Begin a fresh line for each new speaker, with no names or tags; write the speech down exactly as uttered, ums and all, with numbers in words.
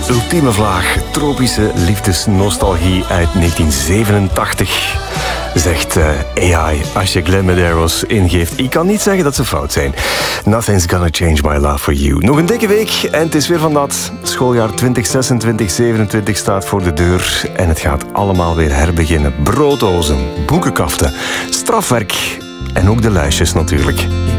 ultieme vlaag tropische liefdesnostalgie uit negentien zevenentachtig. Zegt uh, A I als je Glenn Medeiros ingeeft. Ik kan niet zeggen dat ze fout zijn. Nothing's gonna change my love for you. Nog een dikke week en het is weer van dat. Schooljaar twintig zesentwintig zevenentwintig staat voor de deur. En het gaat allemaal weer herbeginnen. Brooddozen, boekenkaften, strafwerk en ook de lijstjes natuurlijk.